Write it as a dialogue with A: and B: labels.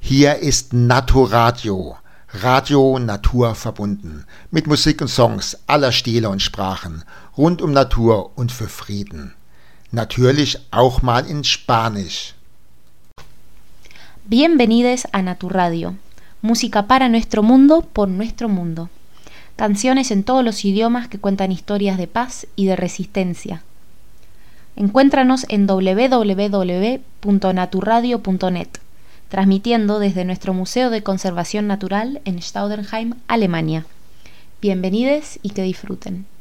A: Hier ist Naturradio, Radio Natur verbunden, mit Musik und Songs aller Stile und Sprachen, rund um Natur und für Frieden. Natürlich auch mal in Spanisch.
B: Bienvenidos a Naturradio, música para nuestro mundo, por nuestro mundo. Canciones en todos los idiomas que cuentan historias de paz y de resistencia. Encuéntranos en www.naturradio.net, transmitiendo desde nuestro Museo de Conservación Natural en Staudenheim, Alemania. Bienvenidos y que disfruten.